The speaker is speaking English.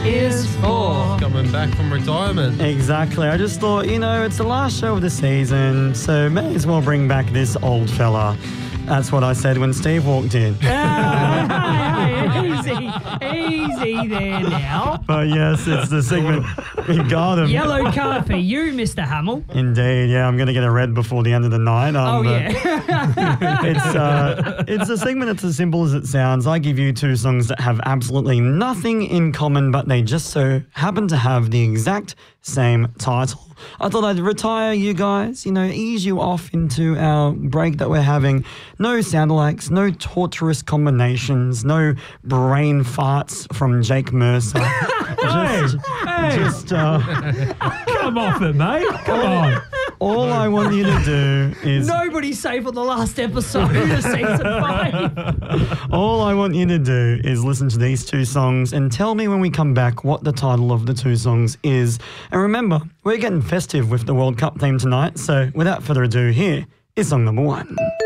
is for. Coming back from retirement. Exactly. I just thought, it's the last show of the season, so may as well bring back this old fella. That's what I said when Steve walked in. Hey, easy there now. But yes, it's the segment. We got him. Yellow card for you, Mr. Hamill. Indeed, yeah. I'm going to get a red before the end of the night. It's a segment that's as simple as it sounds. I give you two songs that have absolutely nothing in common, but they just so happen to have the exact same title. I thought I'd retire you guys, ease you off into our break that we're having. No sound-alikes, no torturous combinations, no brain farts from Jake Mercer. Come off it, mate. Come on. All I want you to do is... Nobody's safe on the last episode of Season 5. All I want you to do is listen to these two songs and tell me when we come back what the title of the two songs is. And remember, we're getting festive with the World Cup theme tonight, so without further ado, here is song number 1.